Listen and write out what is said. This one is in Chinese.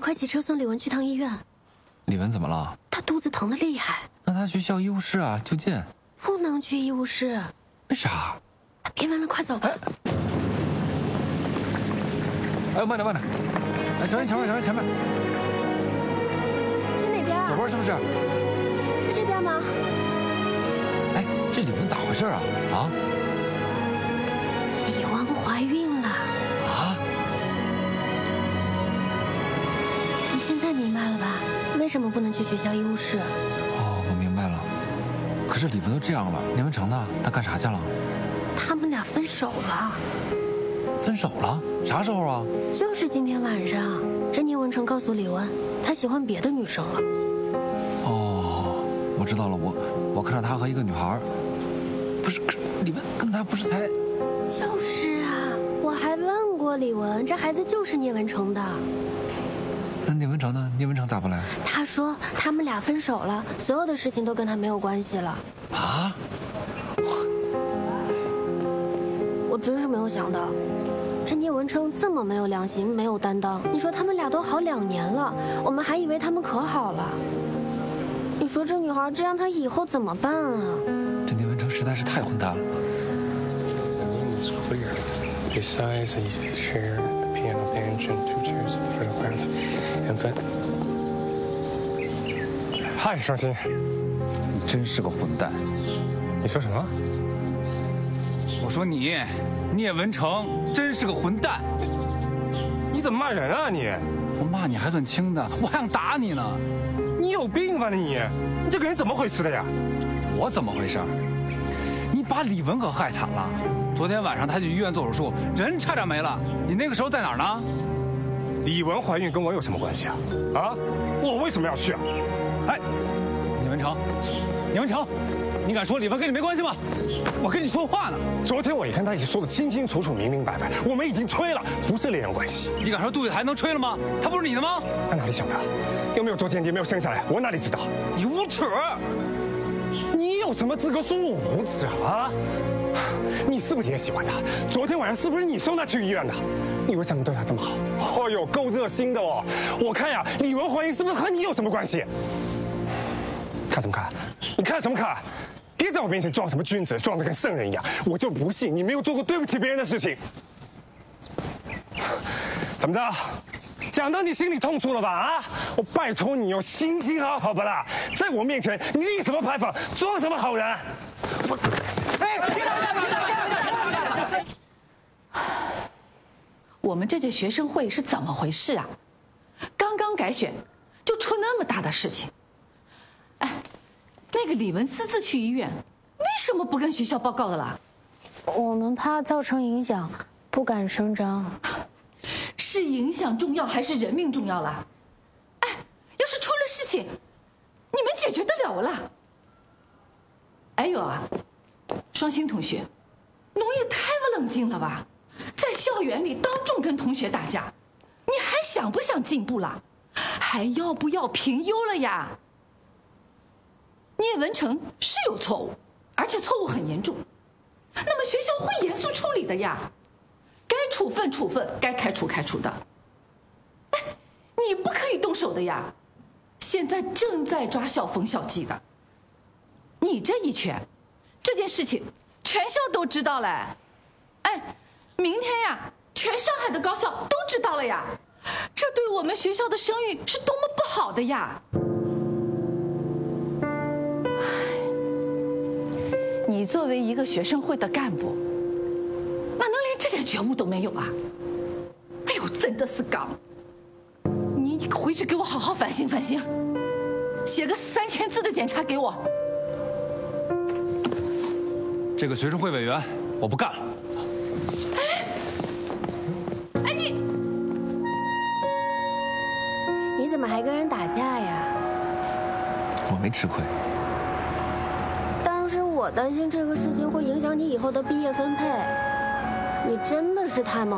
快骑车送李文去趟医院。 李文怎么了？ 他肚子疼得厉害。 让他去校医务室啊，就近。 不能去医务室。 为啥？ 别问了，快走吧。 哎，慢点慢点。哎，小心前面，小心前面。 去哪边？ 左边是不是？ 是这边吗？ 哎，这李文咋回事啊？啊？ 李文怀孕了。 啊？ 你现在明白了吧？为什么不能去学校医务室？ 哦，我明白了。可是李文都这样了，聂文成呢？他干啥去了？ 他们俩分手了。 分手了？啥时候啊？ 就是今天晚上，这聂文成告诉李文，他喜欢别的女生了。 哦，我知道了，我看到他和一个女孩，不是，李文跟他不是才…… 就是啊，我还问过李文，这孩子就是聂文成的。 那聂文成呢？聂文成咋不来？ 他说他们俩分手了，所有的事情都跟他没有关系了。 啊？ 我真是没有想到，这聂文成这么没有良心，没有担当。你说他们俩都好2年了，我们还以为他们可好了。你说这女孩这样，她以后怎么办啊？ 这聂文成实在是太混蛋了。 Besides, he shared the piano bench and 2 chairs of photograph and then. 嗨，双心， 你真是个混蛋！ 你说什么？ 我说你，聂文成真是个混蛋！ 你怎么骂人啊你？ 我骂你还算轻的，我还想打你呢！ 你有病吧你这个人怎么回事的呀？ 我怎么回事？你把李文可害惨了。昨天晚上他去医院做手术，人差点没了。你那个时候在哪儿呢？ 李文怀孕跟我有什么关系啊？啊，我为什么要去啊？ 哎，聂文成，聂文成，你敢说李文跟你没关系吗？我跟你说话呢。 昨天我一看他已经说得清清楚楚、明明白白，我们已经吹了，不是恋人关系。 你敢说杜月还能吹了吗？他不是你的吗？ 他哪里想的？有没有做间谍，没有生下来，我哪里知道？ 你无耻！ 你有什么资格说我无耻啊？你是不是也喜欢他？昨天晚上是不是你送他去医院的？你为什么对他这么好？哦呦，够热心的哦！我看呀，李文怀孕是不是和你有什么关系？看什么看？你看什么看？别在我面前装什么君子，装得跟圣人一样。我就不信你没有做过对不起别人的事情。怎么着？讲到你心里痛处了吧？啊！我拜托你哦，行行好好吧啦，在我面前你立什么牌坊，装什么好人？ 我们这届学生会是怎么回事啊？刚刚改选，就出那么大的事情。哎，那个李文私自去医院，为什么不跟学校报告的啦？ 我们怕造成影响，不敢声张。 是影响重要还是人命重要啦？哎，要是出了事情，你们解决得了啦？还有啊，双星同学，侬也太不冷静了吧！在校园里当众跟同学打架，你还想不想进步啦？还要不要评优了呀？聂文成是有错误，而且错误很严重，那么学校会严肃处理的呀。该处分处分，该开除开除的。哎，你不可以动手的呀！现在正在抓校风校纪的。你这一拳，这件事情全校都知道了。哎，明天呀，全上海的高校都知道了呀。这对我们学校的声誉是多么不好的呀！你作为一个学生会的干部，哪能连这点觉悟都没有啊？哎呦，真的是刚！你回去给我好好反省反省，写个3000字的检查给我。 这个学生会委员，我不干了。 哎， 你怎么还跟人打架呀？ 我没吃亏。 但是我担心这个事情会影响你以后的毕业分配。你真的是太猛了。